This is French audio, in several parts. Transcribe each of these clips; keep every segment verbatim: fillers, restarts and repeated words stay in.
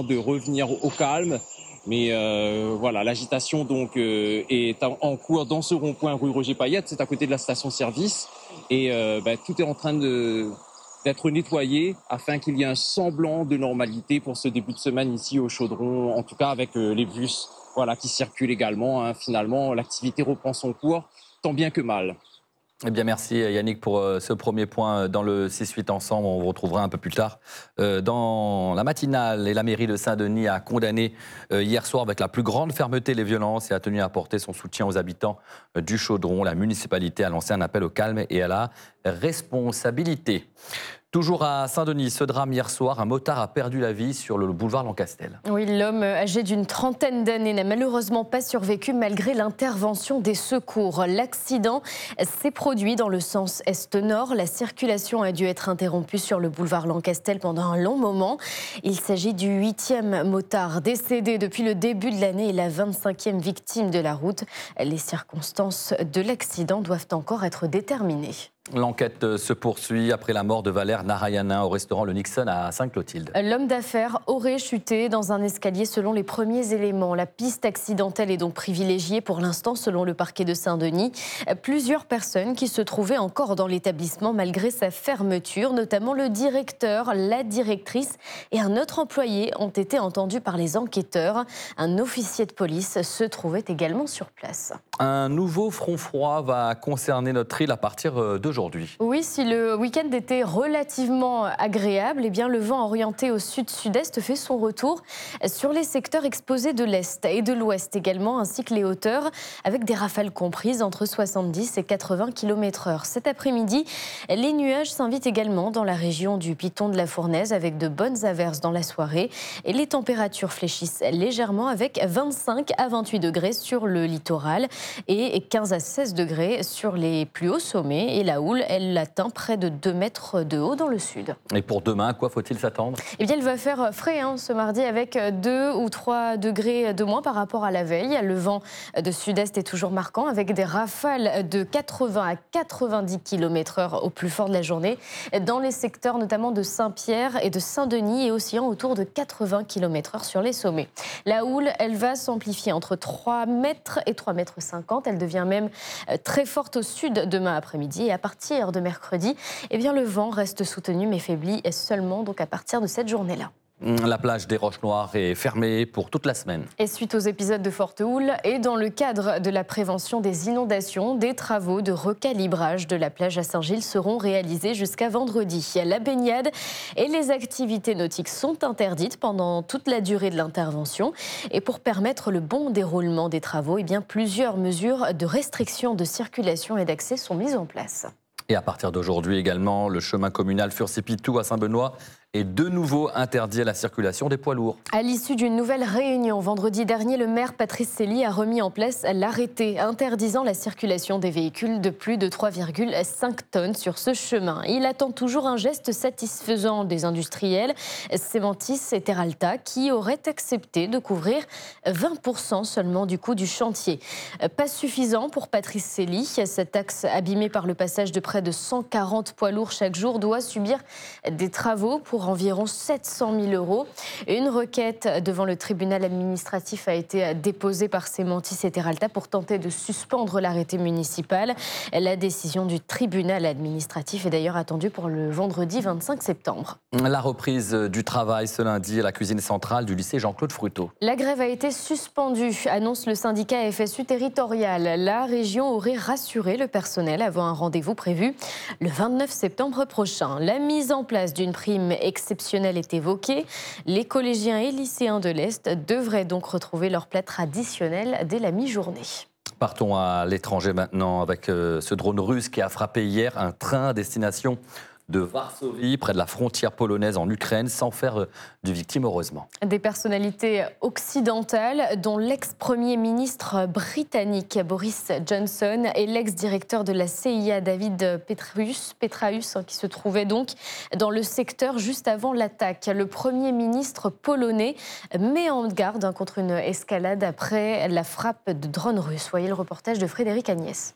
de revenir au calme. Mais euh, voilà, l'agitation donc euh, est en, en cours dans ce rond-point rue Roger Payette, c'est à côté de la station-service. Et euh, bah, tout est en train de, d'être nettoyé afin qu'il y ait un semblant de normalité pour ce début de semaine ici au Chaudron, en tout cas avec euh, les bus voilà, qui circulent également. Hein. Finalement, l'activité reprend son cours, tant bien que mal. Eh bien, merci Yannick pour euh, ce premier point dans le six huit ensemble. On vous retrouvera un peu plus tard euh, dans la matinale. Et la mairie de Saint-Denis a condamné euh, hier soir avec la plus grande fermeté les violences et a tenu à apporter son soutien aux habitants euh, du Chaudron. La municipalité a lancé un appel au calme et à la responsabilité. Toujours à Saint-Denis, ce drame hier soir, un motard a perdu la vie sur le boulevard Lancastel. Oui, l'homme âgé d'une trentaine d'années n'a malheureusement pas survécu malgré l'intervention des secours. L'accident s'est produit dans le sens est-nord. La circulation a dû être interrompue sur le boulevard Lancastel pendant un long moment. Il s'agit du huitième motard décédé depuis le début de l'année et la vingt-cinquième victime de la route. Les circonstances de l'accident doivent encore être déterminées. L'enquête se poursuit après la mort de Valère Narayanin au restaurant Le Nixon à Sainte-Clotilde. L'homme d'affaires aurait chuté dans un escalier selon les premiers éléments. La piste accidentelle est donc privilégiée pour l'instant selon le parquet de Saint-Denis. Plusieurs personnes qui se trouvaient encore dans l'établissement malgré sa fermeture, notamment le directeur, la directrice et un autre employé ont été entendus par les enquêteurs. Un officier de police se trouvait également sur place. Un nouveau front froid va concerner notre île à partir d'aujourd'hui. Oui, si le week-end était relativement agréable, eh bien le vent orienté au sud-sud-est fait son retour sur les secteurs exposés de l'est et de l'ouest également, ainsi que les hauteurs, avec des rafales comprises entre soixante-dix et quatre-vingts kilomètres heure. Cet après-midi, les nuages s'invitent également dans la région du Piton de la Fournaise, avec de bonnes averses dans la soirée. Et les températures fléchissent légèrement, avec vingt-cinq à vingt-huit degrés sur le littoral et quinze à seize degrés sur les plus hauts sommets. Et la houle, elle atteint près de deux mètres de haut dans le sud. Et pour demain, à quoi faut-il s'attendre ? Eh bien, il va faire frais hein, ce mardi avec deux ou trois degrés de moins par rapport à la veille. Le vent de sud-est est toujours marquant avec des rafales de quatre-vingts à quatre-vingt-dix kilomètres heure au plus fort de la journée dans les secteurs notamment de Saint-Pierre et de Saint-Denis et oscillant autour de quatre-vingts kilomètres heure sur les sommets. La houle, elle va s'amplifier entre trois mètres et trois mètres cinquante. Elle devient même très forte au sud demain après-midi. Et à partir de mercredi, eh bien, le vent reste soutenu mais faiblit seulement donc à partir de cette journée-là. La plage des Roches Noires est fermée pour toute la semaine. Et suite aux épisodes de forte houle et dans le cadre de la prévention des inondations, des travaux de recalibrage de la plage à Saint-Gilles seront réalisés jusqu'à vendredi. La baignade et les activités nautiques sont interdites pendant toute la durée de l'intervention. Et pour permettre le bon déroulement des travaux, eh bien, plusieurs mesures de restriction de circulation et d'accès sont mises en place. Et à partir d'aujourd'hui également, le chemin communal Furcy-Pitou à Saint-Benoît est de nouveau interdit à la circulation des poids lourds. À l'issue d'une nouvelle réunion, vendredi dernier, le maire Patrice Célie a remis en place l'arrêté interdisant la circulation des véhicules de plus de trois virgule cinq tonnes sur ce chemin. Il attend toujours un geste satisfaisant des industriels, Cementis et Terralta, qui auraient accepté de couvrir vingt pour cent seulement du coût du chantier. Pas suffisant pour Patrice Célie. Cet axe abîmé par le passage de près de cent quarante poids lourds chaque jour doit subir des travaux pour environ sept cent mille euros. Une requête devant le tribunal administratif a été déposée par Cementis et Terralta pour tenter de suspendre l'arrêté municipal. La décision du tribunal administratif est d'ailleurs attendue pour le vendredi vingt-cinq septembre. La reprise du travail ce lundi à la cuisine centrale du lycée Jean-Claude Fruteau. La grève a été suspendue, annonce le syndicat F S U territorial. La région aurait rassuré le personnel avant un rendez-vous prévu le vingt-neuf septembre prochain. La mise en place d'une prime exceptionnelle est évoquée. Les collégiens et lycéens de l'Est devraient donc retrouver leur plat traditionnel dès la mi-journée. Partons à l'étranger maintenant avec ce drone russe qui a frappé hier un train à destination de Varsovie, près de la frontière polonaise en Ukraine, sans faire de victimes, heureusement. Des personnalités occidentales, dont l'ex-premier ministre britannique Boris Johnson et l'ex-directeur de la C I A David Petraeus, Petraeus qui se trouvait donc dans le secteur juste avant l'attaque. Le premier ministre polonais met en garde contre une escalade après la frappe de drones russes. Voyez le reportage de Frédéric Agnès.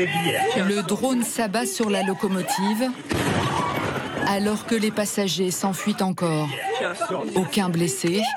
Le drone s'abat sur la locomotive alors que les passagers s'enfuient encore. Aucun blessé.